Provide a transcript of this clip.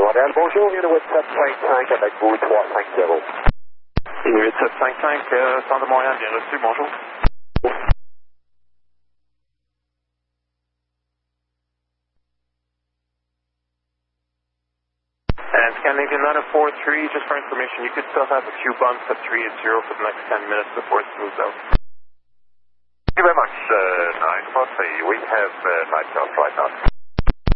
Montréal, bonjour, Inuit 755 avec vous 350. Inuit 755, Centre de Montréal, bien reçu, bonjour. And Scandinavian 943, just for information, you could still have a few bumps at 380 for the next 10 minutes before it smooths out. Thank you very much, 943. We have night right now.